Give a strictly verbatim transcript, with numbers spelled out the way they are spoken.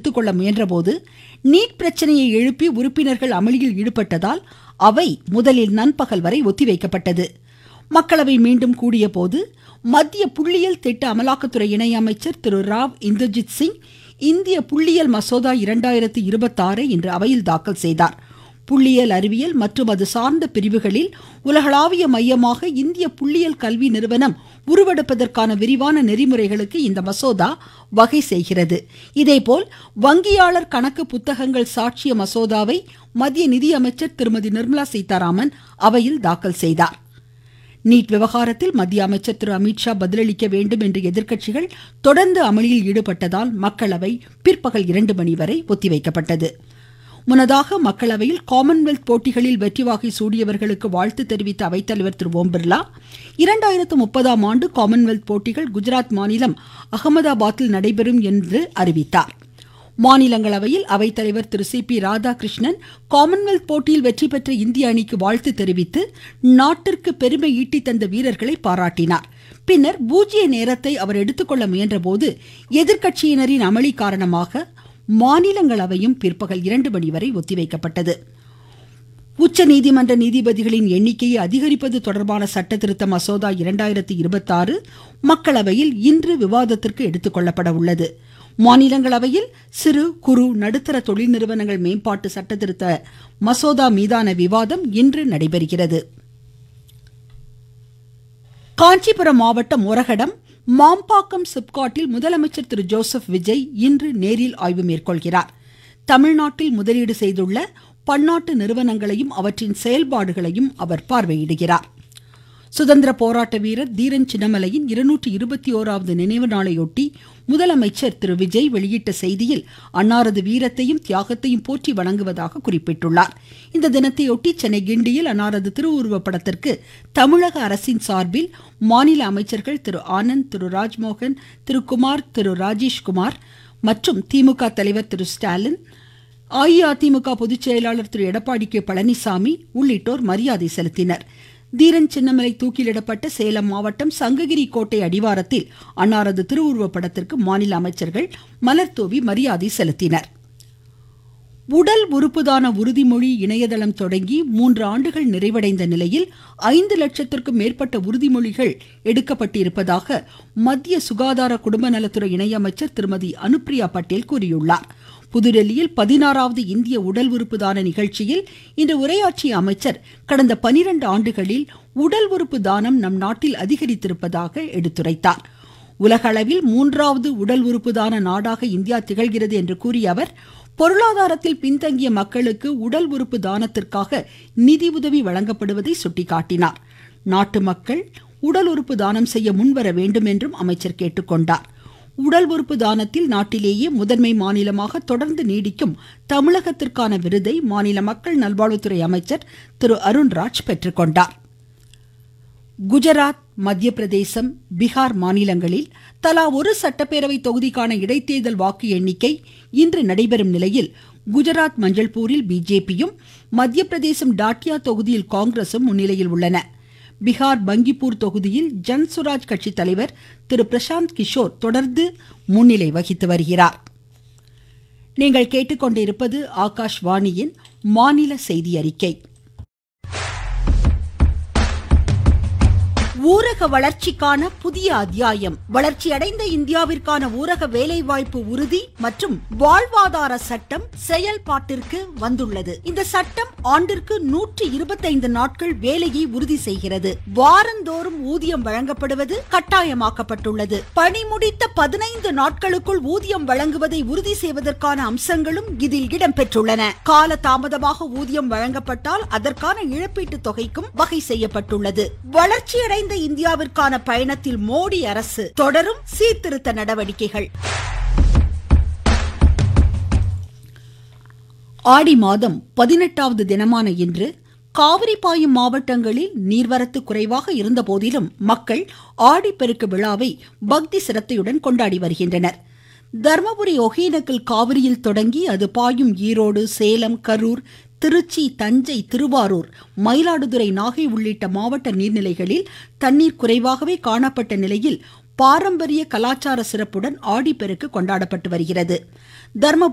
எடுத்துக்கொள்ள முயன்றபோது நீட் பிரச்சனையை எழுப்பி உறுப்பினர்கள் அமளியில் ஈடுபட்டதால் அவை முதலில் நண்பகல் வரை ஒத்திவைக்கப்பட்டது. மக்களவை மீண்டும் கூடிய போது மத்திய புள்ளியியல் திட்ட அமலாக்கத்துறை இணையமைச்சர் திரு ராவ் இந்தர்ஜித் சிங் இந்திய புள்ளியியல் மசோதா இரண்டாயிரத்தி இருபத்தி ஆறை இன்று அவையில் தாக்கல் செய்தார். புள்ளியியல் அறிவியல் மற்றும் அது சார்ந்த பிரிவுகளில் உலகளாவிய மையமாக இந்திய புள்ளியியல் கல்வி நிறுவனம் உருவெடுப்பதற்கான விரிவான நெறிமுறைகளுக்கு இந்த மசோதா வகை செய்கிறது. இதேபோல் வங்கியாளர் கணக்கு புத்தகங்கள் சாட்சிய மசோதாவை மத்திய நிதியமைச்சர் திருமதி நிர்மலா சீதாராமன் அவையில் தாக்கல் செய்தார். நீட் விவகாரத்தில் மத்திய அமைச்சர் திரு அமித்ஷா பதிலளிக்க வேண்டும் என்று எதிர்க்கட்சிகள் தொடர்ந்து அமளியில் ஈடுபட்டதால் மக்களவை பிற்பகல் இரண்டு மணி வரை ஒத்திவைக்கப்பட்டது. முன்னதாக மக்களவையில் காமன்வெல்த் போட்டிகளில் வெற்றி வாகை சூடியவர்களுக்கு வாழ்த்து தெரிவித்த அவைத்தலைவர் திரு ஓம் பிர்லா, இரண்டாயிரத்து முப்பதாம் ஆண்டு காமன்வெல்த் போட்டிகள் குஜராத் மாநிலம் அகமதாபாத்தில் நடைபெறும் என்று அறிவித்தார். மாநிலங்களவையில் அவைத்தலைவர் திரு சி பி ராதாகிருஷ்ணன் காமன்வெல்த் போட்டியில் வெற்றி பெற்ற இந்திய அணிக்கு வாழ்த்து தெரிவித்து நாட்டிற்கு பெருமை ஈட்டி தந்த வீரர்களை பாராட்டினார். பின்னர் பூஜ்ய நேரத்தை அவர் எடுத்துக்கொள்ள முயன்றபோது எதிர்க்கட்சியினரின் அமளி காரணமாக மாநிலங்களவையும் பிற்பகல் இரண்டு மணி வரை ஒத்திவைக்கப்பட்டது. உச்சநீதிமன்ற நீதிபதிகளின் எண்ணிக்கையை அதிகரிப்பது தொடர்பான சட்ட திருத்த மசோதா இரண்டாயிரத்தி இருபத்தி ஆறு மக்களவையில் இன்று விவாதத்திற்கு எடுத்துக்கொள்ளப்பட உள்ளது. மாநிலங்களவையில் சிறு குறு நடுத்தர தொழில் நிறுவனங்கள் மேம்பாட்டு சட்ட திருத்த மசோதா மீதான விவாதம் இன்று நடைபெறுகிறது. காஞ்சிபுரம் மாவட்டம் ஒரகடம் மாம்பாக்கம் சிப்காட்டில் முதலமைச்சர் திரு ஜோசப் விஜய் இன்று நேரில் ஆய்வு மேற்கொள்கிறார். தமிழ்நாட்டில் முதலீடு செய்துள்ள பன்னாட்டு நிறுவனங்களையும் அவற்றின் செயல்பாடுகளையும் அவர் பார்வையிடுகிறார். சுதந்திர போராட்ட வீரர் தீரன் சின்னமலையின் இருநூற்றி இருபத்தி ஓராவது நினைவு நாளையொட்டி முதலமைச்சர் திரு விஜய் வெளியிட்ட செய்தியில் அன்னாரது வீரத்தையும் தியாகத்தையும் போற்றி வணங்குவதாக குறிப்பிட்டுள்ளார். இந்த தினத்தையொட்டி சென்னை கிண்டியில் அன்னாரது திருவுருவப் படத்திற்கு தமிழக அரசின் சார்பில் மாநில அமைச்சர்கள் திரு ஆனந்த், திரு ராஜ்மோகன், திரு குமார், திரு ராஜேஷ்குமார் மற்றும் திமுக தலைவர் திரு ஸ்டாலின், அஇஅதிமுக பொதுச் செயலாளர் திரு எடப்பாடி கே பழனிசாமி உள்ளிட்டோர் மரியாதை செலுத்தினர். தீரன் சின்னமலை தூக்கிலிடப்பட்ட சேலம் மாவட்டம் சங்ககிரி கோட்டை அடிவாரத்தில் அன்னாரது திருவுருவப் படத்திற்கு மாநில அமைச்சர்கள் மலர்தூவி மரியாதை செலுத்தினர். உடல் உறுப்புதான உறுதிமொழி இணையதளம் தொடங்கி மூன்று ஆண்டுகள் நிறைவடைந்த நிலையில் ஐந்து லட்சத்திற்கும் மேற்பட்ட உறுதிமொழிகள் எடுக்கப்பட்டிருப்பதாக மத்திய சுகாதார குடும்ப நலத்துறை இணையமைச்சர் திருமதி அனுப்பிரியா பட்டேல் கூறியுள்ளார். புதுடெல்லியில் பதினாறாவது இந்திய உடல் உறுப்பு தான நிகழ்ச்சியில் இன்று உரையாற்றிய அமைச்சர் கடந்த பனிரெண்டு ஆண்டுகளில் உடல் உறுப்பு தானம் நம் நாட்டில் அதிகரித்திருப்பதாக எடுத்துரைத்தார். உலக அளவில் மூன்றாவது உடல் உறுப்பு தான நாடாக இந்தியா திகழ்கிறது என்று கூறிய அவர், பொருளாதாரத்தில் பின்தங்கிய மக்களுக்கு உடல் உறுப்பு தானத்திற்காக நிதி உதவி வழங்கப்படுவதை சுட்டிக்காட்டினார். நாட்டு மக்கள் உடல் உறுப்பு தானம் செய்ய முன்வர வேண்டும் என்றும் அமைச்சர் கேட்டுக்கொண்டார். உடல் உறுப்பு தானத்தில் நாட்டிலேயே முதன்மை மாநிலமாக தொடர்ந்து நீடிக்கும் தமிழகத்திற்கான விருதை மாநில மக்கள் நல்வாழ்வுத்துறை அமைச்சர் திரு அருண்ராஜ் பெற்றுக்கொண்டார். குஜராத், மத்திய பிரதேசம், பீகார் மாநிலங்களில் தலா ஒரு சட்டப்பேரவை தொகுதிக்கான இடைத்தேர்தல் வாக்கு எண்ணிக்கை இன்று நடைபெறும் நிலையில் குஜராத் மஞ்சள்பூரில் பிஜேபியும், மத்திய பிரதேசம் டாட்டியா தொகுதியில் காங்கிரசும் முன்னிலையில் உள்ளன. பீகார் பங்கிப்பூர் தொகுதியில் ஜன்சுராஜ் கட்சி தலைவர் திரு பிரசாந்த் கிஷோர் தொடர்ந்து முன்னிலை வகித்து வருகிறார். நீங்கள் கேட்டுக்கொண்டிருப்பது ஆகாஷ்வாணியின் மாநில செய்தி அறிக்கை. ஊரக வளர்ச்சிக்கான புதிய அத்தியாயம். வளர்ச்சியடைந்த இந்தியாவிற்கான ஊரக வேலைவாய்ப்பு உறுதி மற்றும் வாழ்வாதார சட்டம் செயல்பாட்டிற்கு வந்துள்ளது. இந்த சட்டம் ஆண்டிற்கு நூற்றி இருபத்தைந்து நாட்கள் வேலையை உறுதி செய்கிறது. வாரந்தோறும் ஊதியம் வழங்கப்படுவது கட்டாயமாக்கப்பட்டுள்ளது. பணி முடித்த பதினைந்து நாட்களுக்குள் ஊதியம் வழங்குவதை உறுதி செய்வதற்கான அம்சங்களும் இதில் இடம்பெற்றுள்ளன. கால தாமதமாக ஊதியம் வழங்கப்பட்டால் அதற்கான இழப்பீட்டு தொகைக்கும் வகை செய்யப்பட்டுள்ளது. வளர்ச்சியடைந்த இந்தியாவிற்கான பயணத்தில் மோடி அரசு தொடரும் சீர்திருத்த நடவடிக்கைகள். ஆடி மாதம் பதினெட்டாவது தினமான இன்று காவிரி பாயும் மாவட்டங்களில் நீர்வரத்து குறைவாக இருந்த போதிலும் மக்கள் ஆடிப்பெருக்கு விழாவை பக்தி சிரத்தையுடன் கொண்டாடி வருகின்றனர். தர்மபுரி ஒகேனக்கல் காவிரியில் தொடங்கி அது பாயும் ஈரோடு, சேலம், கரூர், திருச்சி, தஞ்சை, திருவாரூர், மயிலாடுதுறை, நாகை உள்ளிட்ட மாவட்ட நீர்நிலைகளில் தண்ணீர் குறைவாகவே காணப்பட்ட நிலையில் பாரம்பரிய கலாச்சார சிறப்புடன் ஆடிப்பெருக்கு கொண்டாடப்பட்டு வருகிறது. தர்மபுரி